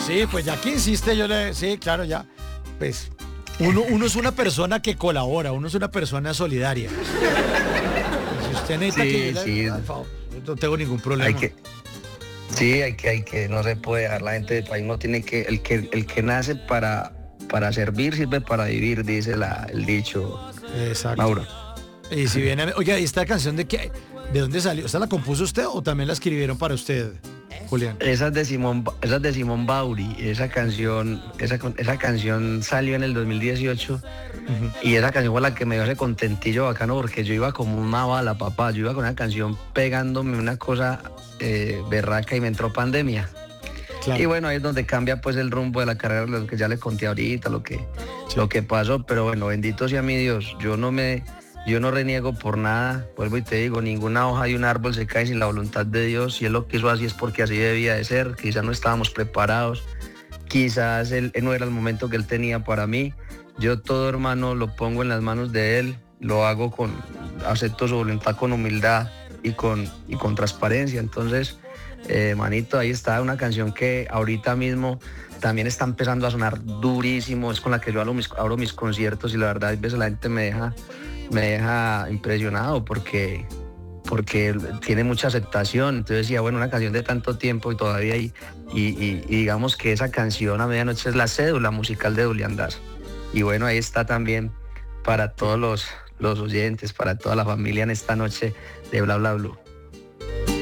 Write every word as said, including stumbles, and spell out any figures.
Sí, pues ya que insiste, yo le... Sí, claro, ya. Pues uno, uno es una persona que colabora, uno es una persona solidaria. Si usted necesita Sí, que yo le... sí. Por favor, yo no tengo ningún problema. Hay que, sí, hay que, hay que, no se puede dejar la gente del país, no tiene que, el que, el que nace para, para servir, sirve para vivir, dice la, el dicho. Exacto. Mauro. Y si viene, oiga, ¿y esta canción de qué? ¿De dónde salió? ¿Esta la compuso usted o también la escribieron para usted, Julián? Esa es de Simón, esa es de Simón Bauri, esa canción, esa, esa canción salió en el dos mil dieciocho uh-huh. Y esa canción fue la que me dio ese contentillo bacano porque yo iba como una bala, papá, yo iba con una canción pegándome una cosa eh, berraca y me entró pandemia. Claro. Y bueno, ahí es donde cambia pues el rumbo de la carrera, lo que ya le conté ahorita, lo que, sí. lo que pasó, pero bueno, bendito sea mi Dios, yo no me... Yo no reniego por nada, vuelvo y te digo, ninguna hoja de un árbol se cae sin la voluntad de Dios. Si Él lo quiso así es porque así debía de ser, quizás no estábamos preparados, quizás él, él no era el momento que Él tenía para mí. Yo todo, hermano, lo pongo en las manos de Él, lo hago con, acepto su voluntad con humildad y con, y con transparencia. Entonces, eh, manito, ahí está una canción que ahorita mismo también está empezando a sonar durísimo, es con la que yo abro mis, abro mis conciertos y la verdad a veces la gente me deja... me deja impresionado porque, porque tiene mucha aceptación. Entonces decía, bueno, una canción de tanto tiempo y todavía hay, y, y, y digamos que esa canción A Medianoche es la cédula musical de Julián Daza. Y bueno, ahí está también para todos los, los oyentes, para toda la familia en esta noche de Bla Bla Blue.